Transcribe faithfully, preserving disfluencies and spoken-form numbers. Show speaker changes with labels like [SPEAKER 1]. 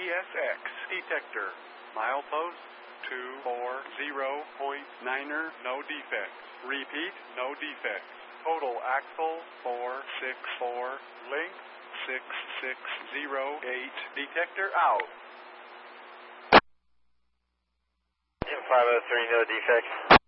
[SPEAKER 1] S X detector. Milepost two four zero point niner, no defects. Repeat, no defects. Total axle four six four, length six six zero eight, detector out.
[SPEAKER 2] five oh three, no defects.